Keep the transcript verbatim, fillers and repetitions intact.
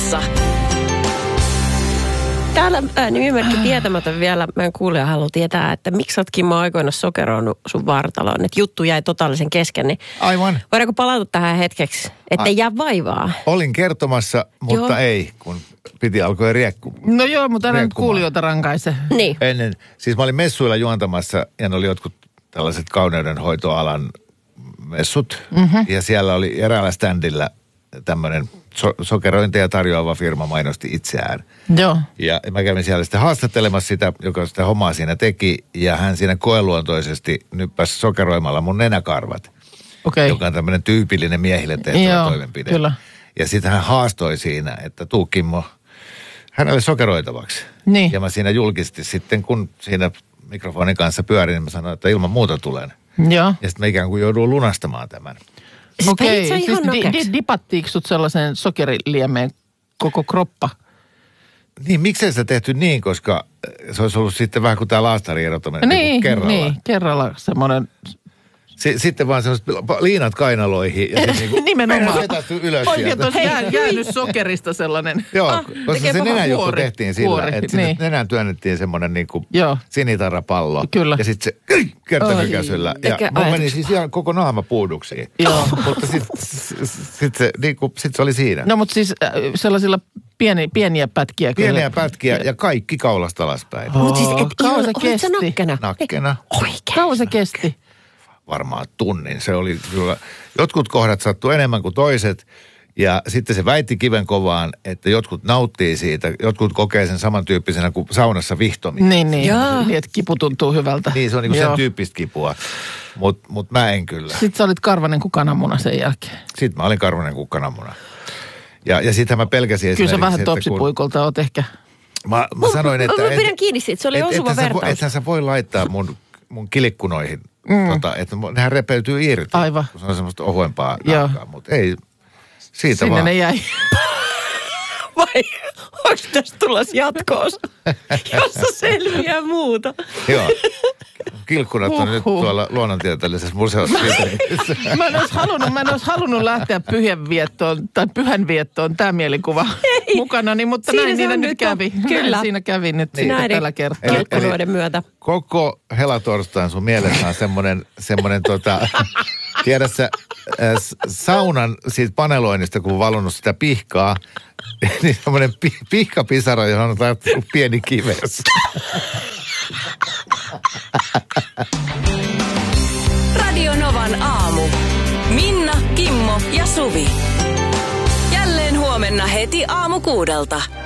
Radiossa. Täällä ää, nimimerkki tietämätön vielä. Meidän kuulija haluaa tietää, että miksi sä oot Kimmo aikoina sokeroinut sun vartaloon. Että juttu jäi totaalisen kesken. Niin Aivan. voidaanko palata tähän hetkeksi, ettei jää vaivaa? Olin kertomassa, mutta Joo. ei, kun piti alkoi riekku. No joo, mutta älä nyt kuulijoita rankaise. Niin. Ennen, siis mä olin messuilla juontamassa ja ne oli jotkut tällaiset kauneudenhoitoalan messut. Mm-hmm. Ja siellä oli eräällä standilla tämmöinen so- sokerointeja tarjoava firma mainosti itseään. Joo. Ja mä kävin siellä sitten haastattelemassa sitä, joka sitä hommaa siinä teki. Ja hän siinä koeluontoisesti nyppäsi sokeroimalla mun nenäkarvat. Okei. Joka on tämmöinen tyypillinen miehille tehtävä Joo, toimenpide. kyllä. Ja sitten hän haastoi siinä, että tuu Kimmo hänelle sokeroitavaksi. Niin. Ja mä siinä julkisti sitten, kun siinä mikrofonin kanssa pyörin, niin mä sanoin, että ilman muuta tulen. Joo. Ja sitten mä ikään kuin jouduin lunastamaan tämän. Okei, Siis siis ihan di- nokeksi. di- dipattiinko sut sellaisen sokeriliemeen koko kroppa? Niin, miksei sitä tehty niin, koska se olisi ollut sitten vähän kuin tämä laastari erottaminen Niin, kerralla. niin, kerralla semmoinen. S- sitten vaan sellaiset liinat kainaloihin ja sitten niinku Nimenomaan. vetästy ylös Oikein sieltä. olisi jää, jäänyt sokerista sellainen. Joo, Ah, koska tekee se paha nenäjuttu kuori, tehtiin sillä, kuori, että sinne niin. nenään työnnettiin semmoinen niinku Joo. sinitarrapallo. Kyllä. Ja sitten se kertakykäisyllä. Ja Eikä mun meni ajatus. siis ihan koko naama puuduksiin. Joo. Mutta sitten sit se, niinku, sit se oli siinä. No mutta siis äh, sellaisilla pieni, pieniä pätkiä. Pieniä kyllä. pätkiä ja kaikki kaulasta alaspäin. Mutta siis, et Kauan ihan, se olit sä kesti. nakkena? Nakkena. Oikein. Kauan se kesti. Varmaan tunnin. Se oli kyllä, jotkut kohdat sattuu enemmän kuin toiset. Ja sitten se väitti kiven kovaan, että jotkut nauttii siitä, jotkut kokee sen samantyyppisenä kuin saunassa vihtominen. Niin, niin. Joo. Niin, että kipu tuntuu hyvältä. Niin, se on niinku Joo. sen tyyppistä kipua. Mutta mut mä en kyllä. Sitten sä olit karvanen kuin kananmuna sen jälkeen. Sitten mä olin karvanen kuin kananmuna. Ja, ja sittenhän mä pelkäsin Kyllä sä esimerkiksi, vähän että kun- topsipuikolta oot ehkä. Mä, mä sanoin, että... Mä pidän kiinni siitä, se oli osuva ethän sä, vo- vertaus. ethän sä voi laittaa mun, mun kilikkunoihin, mm. tota, että nehän repeytyy irti. Aivan. Kun se on semmoista ohuempaa Joo. nahkaa, mutta ei, siitä Sinne vaan. ne jäi. Vai onko tässä tulossa jatkoosa, jossa selviää muuta? Joo. Kilkkunat on nyt Huhhuh. tuolla luonnontieteellisessä museossa. Mä en olisi halunnut, mä en olisi halunnut lähteä pyhänviettoon tai pyhänviettoon, tämä mielikuva mukanani, mutta Siinä näin se siinä on nyt nyt kävi. on. Kyllä. Näin siinä kävi nyt niin. Näiden tällä kertaa. Eli- kilkkunoiden myötä. Koko helatorstain sun mielessä on semmoinen, semmoinen tota, tiedät sä, äh, s- saunan siitä paneloinnista, kun on valonnut sitä pihkaa, niin semmoinen pi- pihkapisara, johon on tarttunut pieni kives. Radio Novan aamu. Minna, Kimmo ja Suvi. Jälleen huomenna heti aamu kuudelta.